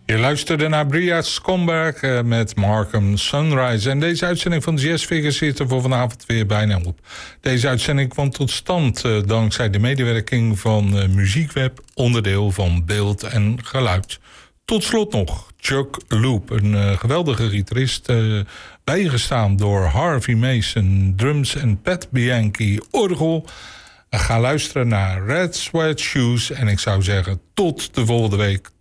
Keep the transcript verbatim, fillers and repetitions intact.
Je luisterde naar Bria Skomberg uh, met Markham Sunrise. En deze uitzending van Jazz Figures zit er voor vanavond weer bijna op. Deze uitzending kwam tot stand uh, dankzij de medewerking van uh, Muziekweb, onderdeel van Beeld en Geluid. Tot slot nog Chuck Loop, een uh, geweldige gitarist, uh, bijgestaan door Harvey Mason, drums en Pat Bianchi, orgel. Uh, ga luisteren naar Red Sweat Shoes en ik zou zeggen tot de volgende week.